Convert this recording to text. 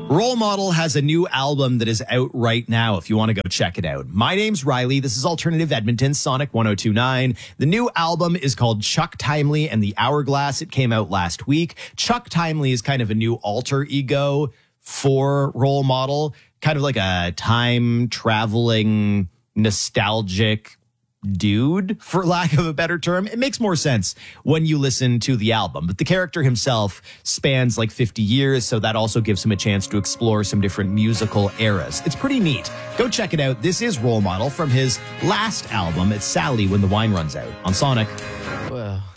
Role Model has a new album that is out right now if you want to go check it out. My name's Riley. This is Alternative Edmonton, Sonic 1029. The new album is called Chuck Timely and the Hourglass. It came out last week. Chuck Timely is kind of a new alter ego for Role Model, kind of like a time traveling, nostalgic dude, for lack of a better term. It makes more sense when you listen to the album. But the character himself spans like 50 years, so that also gives him a chance to explore some different musical eras. It's pretty neat. Go check it out. This is Role Model from his last album. It's Sally When the Wine Runs Out on Sonic. Well,